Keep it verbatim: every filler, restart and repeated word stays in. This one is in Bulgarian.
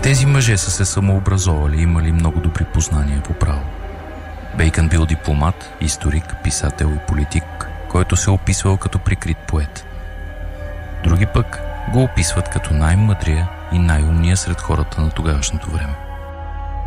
Тези мъже са се самообразовали и имали много добри познания по право. Бейкън бил дипломат, историк, писател и политик, който се описвал като прикрит поет. Други пък го описват като най-мъдрия и най-умния сред хората на тогавашното време.